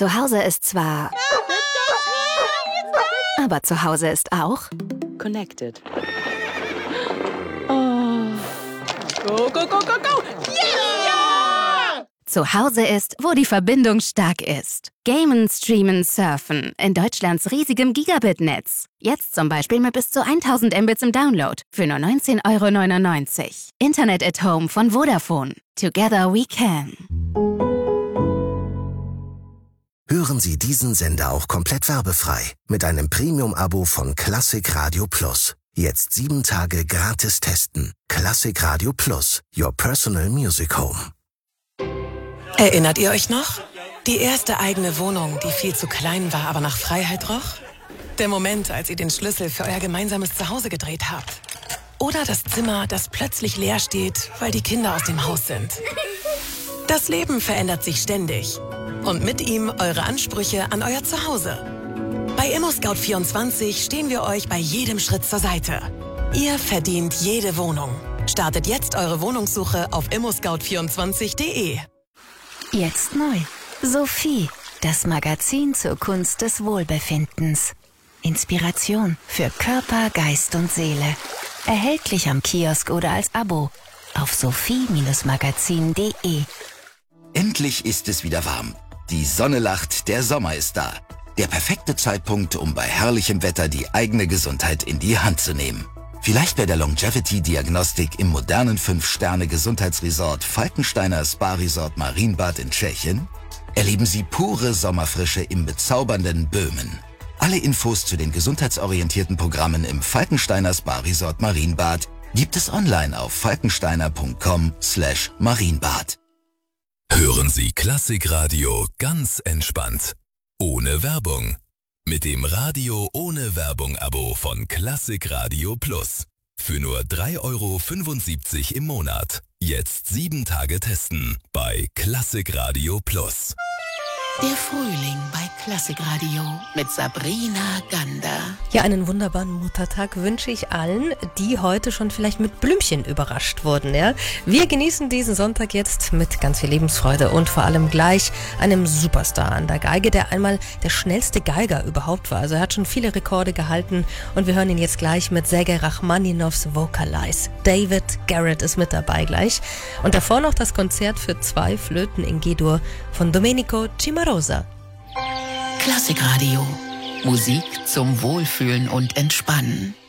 Zu Hause ist zwar... Aber zu Hause ist auch... Connected. Oh. Go, go, go, go, go! Yeah! Zu Hause ist, wo die Verbindung stark ist. Gamen, streamen, surfen. In Deutschlands riesigem Gigabit-Netz. Jetzt zum Beispiel mit bis zu 1000 Mbits im Download. Für nur 19,99 €. Internet at Home von Vodafone. Together we can. Hören Sie diesen Sender auch komplett werbefrei mit einem Premium-Abo von Classic Radio Plus. Jetzt 7 Tage gratis testen. Classic Radio Plus, your personal music home. Erinnert ihr euch noch? Die erste eigene Wohnung, die viel zu klein war, aber nach Freiheit roch? Der Moment, als ihr den Schlüssel für euer gemeinsames Zuhause gedreht habt. Oder das Zimmer, das plötzlich leer steht, weil die Kinder aus dem Haus sind. Das Leben verändert sich ständig. Und mit ihm eure Ansprüche an euer Zuhause. Bei ImmoScout24 stehen wir euch bei jedem Schritt zur Seite. Ihr verdient jede Wohnung. Startet jetzt eure Wohnungssuche auf immoscout24.de. Jetzt neu. Sophie, das Magazin zur Kunst des Wohlbefindens. Inspiration für Körper, Geist und Seele. Erhältlich am Kiosk oder als Abo auf sophie-magazin.de. Endlich ist es wieder warm. Die Sonne lacht, der Sommer ist da. Der perfekte Zeitpunkt, um bei herrlichem Wetter die eigene Gesundheit in die Hand zu nehmen. Vielleicht bei der Longevity-Diagnostik im modernen 5-Sterne-Gesundheitsresort Falkensteiner Spa-Resort Marienbad in Tschechien? Erleben Sie pure Sommerfrische im bezaubernden Böhmen. Alle Infos zu den gesundheitsorientierten Programmen im Falkensteiner Spa-Resort Marienbad gibt es online auf falkensteiner.com/Marienbad. Hören Sie Klassikradio ganz entspannt. Ohne Werbung. Mit dem Radio ohne Werbung-Abo von Classic Radio Plus. Für nur 3,75 € im Monat. Jetzt 7 Tage testen bei Classic Radio Plus. Der Frühling bei Classic Radio mit Sabrina Gander. Ja, einen wunderbaren Muttertag wünsche ich allen, die heute schon vielleicht mit Blümchen überrascht wurden. Ja? Wir genießen diesen Sonntag jetzt mit ganz viel Lebensfreude und vor allem gleich einem Superstar an der Geige, der einmal der schnellste Geiger überhaupt war. Also er hat schon viele Rekorde gehalten und wir hören ihn jetzt gleich mit Sergei Rachmaninows Vocalize. David Garrett ist mit dabei gleich. Und davor noch das Konzert für 2 Flöten in G-Dur von Domenico Cimarosa. Klassikradio. Musik zum Wohlfühlen und Entspannen.